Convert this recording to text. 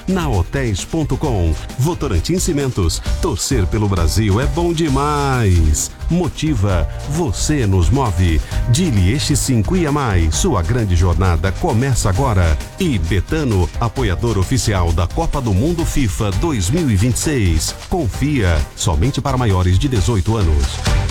na hotéis.com. Votorantim Cimentos, torcer pelo Brasil é bom demais. Motiva, você nos move. Dilieste 5 e a mais, sua grande jornada começa agora. E Betano, apoiador oficial da Copa do Mundo FIFA 2026. Confia, somente para maiores de 18 anos.